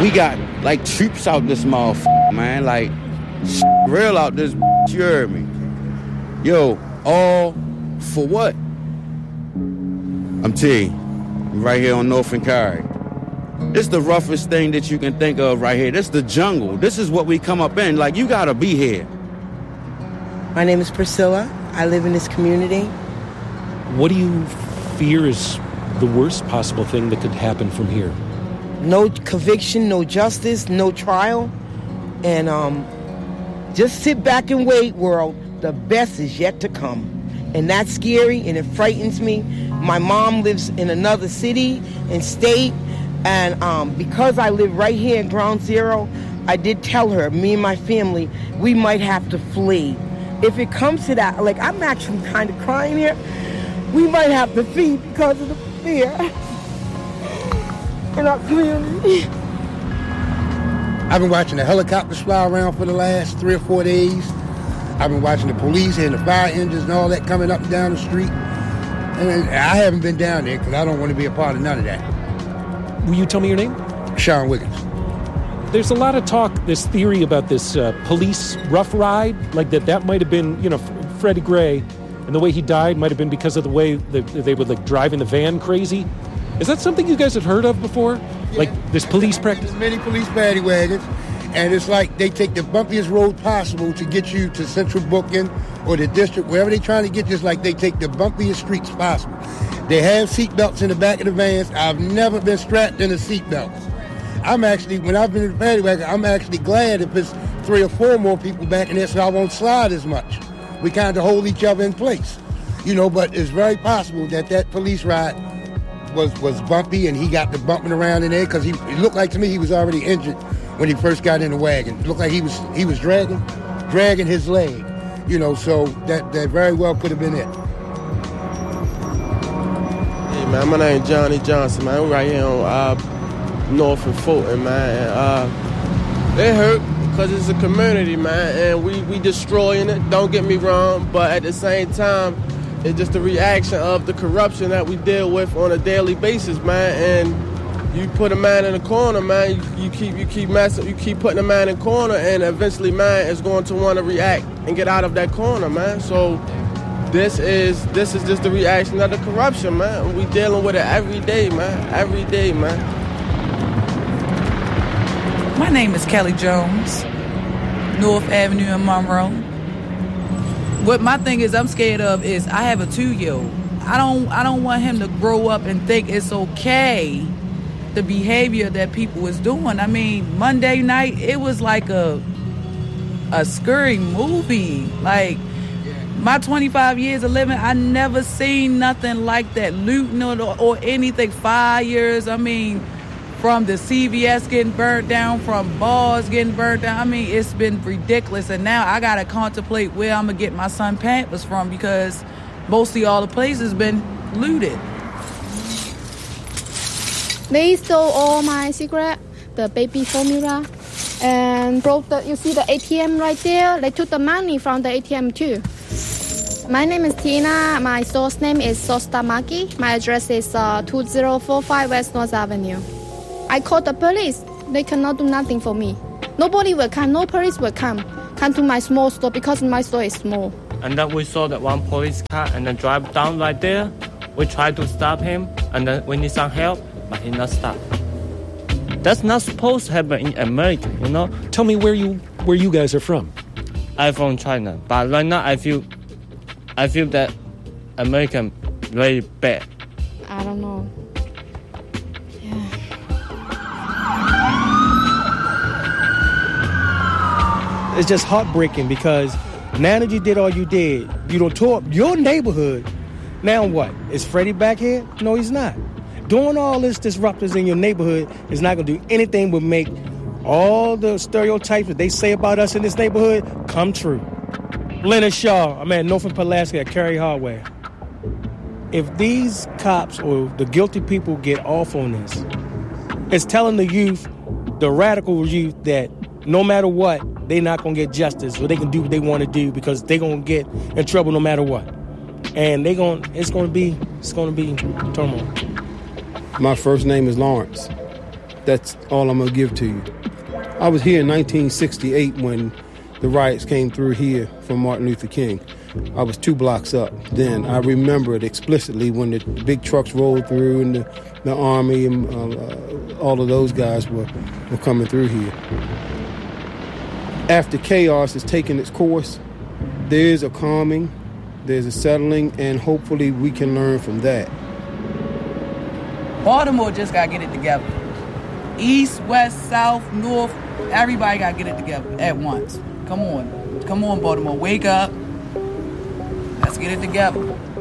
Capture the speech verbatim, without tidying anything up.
We got, like, troops out this motherfucker, man. Like, real out this, you heard me? Yo, all for what? I'm telling you, right here on North and Cary. This the roughest thing that you can think of right here. This the jungle. This is what we come up in. Like, you gotta be here. My name is Priscilla. I live in this community. What do you fear is the worst possible thing that could happen from here? No conviction, no justice, no trial. And um, just sit back and wait, world. The best is yet to come. And that's scary, and it frightens me. My mom lives in another city and state. And um, because I live right here in Ground Zero, I did tell her, me and my family, we might have to flee. If it comes to that, like, I'm actually kind of crying here. We might have to flee because of the fear in our community. I've been watching the helicopters fly around for the last three or four days. I've been watching the police and the fire engines and all that coming up and down the street. And I haven't been down there because I don't want to be a part of none of that. Will you tell me your name? Sean Wiggins. There's a lot of talk, this theory about this uh, police rough ride, like that that might have been, you know, F- Freddie Gray, and the way he died might have been because of the way they, they would, like, drive in the van crazy. Is that something you guys have heard of before? Yeah. Like this police practice? There's many police paddy wagons, and it's like they take the bumpiest road possible to get you to Central Booking or the district, wherever they're trying to get you. It's like they take the bumpiest streets possible. They have seatbelts in the back of the vans. I've never been strapped in a seatbelt. I'm actually, when I've been in the paddy wagon, I'm actually glad if it's three or four more people back in there so I won't slide as much. We kind of hold each other in place, you know, but it's very possible that that police ride was, was bumpy and he got the bumping around in there because he it looked like to me he was already injured when he first got in the wagon. It looked like he was he was dragging, dragging his leg, you know, so that, that very well could have been it. Hey, man, my name is Johnny Johnson, man. We're right here on uh, North and Fulton, man. And, uh, it hurt because it's a community, man, and we, we destroying it, don't get me wrong, but at the same time, it's just a reaction of the corruption that we deal with on a daily basis, man, and you put a man in a corner, man, you, you keep you keep messing, you keep putting a man in a corner, and eventually, man, is going to want to react and get out of that corner, man, so this is this is just the reaction of the corruption, man. We dealing with it every day, man, every day, man. My name is Kelly Jones, North Avenue in Monroe. What my thing is I'm scared of is I have a two-year-old. I don't I don't want him to grow up and think it's okay, the behavior that people was doing. I mean, Monday night, it was like a a scary movie. Like, my twenty-five years of living, I never seen nothing like that. Looting or, or anything, fires, I mean, from the C V S getting burnt down, from bars getting burnt down. I mean, it's been ridiculous. And now I got to contemplate where I'm going to get my son Pampers from because mostly all the places been looted. They stole all my cigarette, the baby formula, and broke the, you see the A T M right there? They took the money from the A T M too. My name is Tina. My store's name is Sosta Maki. My address is uh, two zero four five West North Avenue. I called the police. They cannot do nothing for me. Nobody will come. No police will come. Come to my small store because my store is small. And then we saw that one police car and then drive down right there. We tried to stop him and then we need some help, but he not stop. That's not supposed to happen in America, you know? Tell me where you where you guys are from. I'm from China, but right now I feel I feel that American very bad. I don't know. It's just heartbreaking because now that you did all you did, you don't tore up your neighborhood. Now what? Is Freddie back here? No, he's not. Doing all this disruptors in your neighborhood is not going to do anything but make all the stereotypes that they say about us in this neighborhood come true. Leonard Shaw, I'm at Norfolk Pulaski at Cary Hardware. If these cops or the guilty people get off on this, it's telling the youth, the radical youth, that no matter what, they're not going to get justice or they can do what they want to do because they're going to get in trouble no matter what. And they going it's going to be it's going to be turmoil. My first name is Lawrence. That's all I'm going to give to you. I was here in nineteen sixty-eight when the riots came through here from Martin Luther King. I was two blocks up then. I remember it explicitly when the big trucks rolled through and the, the Army and uh, all of those guys were, were coming through here. After chaos has taken its course, there is a calming, there's a settling, and hopefully we can learn from that. Baltimore just got to get it together. East, west, south, north, everybody got to get it together at once. Come on. Come on, Baltimore. Wake up. Let's get it together.